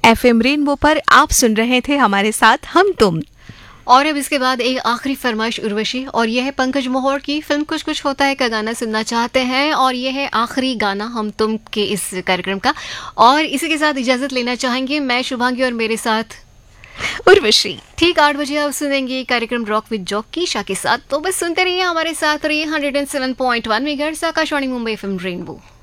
FM rainbow पर आप सुन रहे थे हमारे साथ हम तुम। और अब इसके बाद एक आखिरी फरमाइश उर्वशी, और यह है पंकज मोहर की फिल्म कुछ कुछ होता है का गाना सुनना चाहते हैं, और यह है आखिरी गाना हम तुम के इस कार्यक्रम का। और इसी के साथ इजाजत लेना चाहेंगे मैं शुभांगी और मेरे साथ उर्वशी। ठीक 8 बजे आप सुनेंगे कार्यक्रम रॉक विद जॉकी ईशा के साथ। तो बस सुनते रहिए हमारे साथ, रहिए 107.1 megahertz Akashvani Mumbai FM rainbow.